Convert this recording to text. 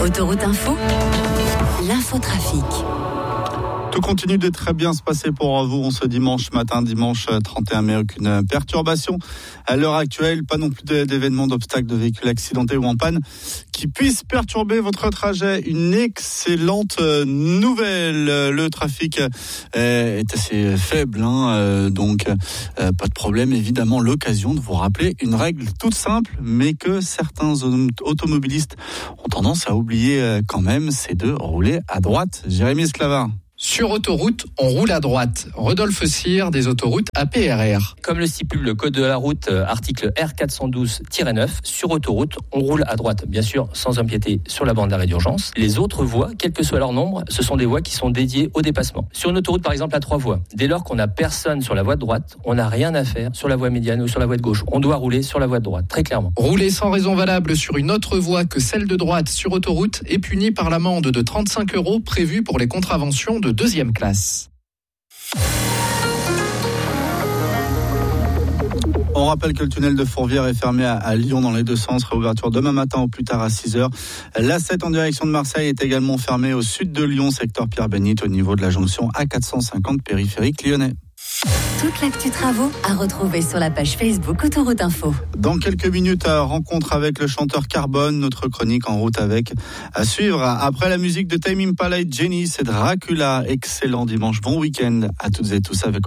Autoroute Info, l'infotrafic. Tout continue de très bien se passer pour vous en ce dimanche matin, dimanche 31 mai. Aucune perturbation à l'heure actuelle, pas non plus d'événements, d'obstacles, de véhicules accidentés ou en panne qui puissent perturber votre trajet. Une excellente nouvelle. Le trafic est assez faible, donc pas de problème. Évidemment, l'occasion de vous rappeler une règle toute simple, mais que certains automobilistes ont tendance à oublier quand même, c'est de rouler à droite. Jérémy Esclavard. Sur autoroute, on roule à droite. Rodolphe Cyr, des autoroutes APRR. Comme le stipule le code de la route, article R412-9, sur autoroute, on roule à droite, bien sûr, sans empiéter sur la bande d'arrêt d'urgence. Les autres voies, quel que soit leur nombre, ce sont des voies qui sont dédiées au dépassement. Sur une autoroute, par exemple, à 3 voies, dès lors qu'on n'a personne sur la voie de droite, on n'a rien à faire sur la voie médiane ou sur la voie de gauche. On doit rouler sur la voie de droite, très clairement. Rouler sans raison valable sur une autre voie que celle de droite sur autoroute est puni par l'amende de 35 € prévue pour les contraventions de deuxième classe. On rappelle que le tunnel de Fourvière est fermé à Lyon dans les deux sens. Réouverture demain matin au plus tard à 6h. L'A7 en direction de Marseille est également fermé au sud de Lyon, secteur Pierre-Bénite, au niveau de la jonction A450 périphérique lyonnais. Toute l'actu travaux à retrouver sur la page Facebook Autoroute Info. Dans quelques minutes, rencontre avec le chanteur Carbone, notre chronique en route avec à suivre. Après la musique de Tame Impala et Jenny, c'est Dracula. Excellent dimanche, bon week-end à toutes et tous avec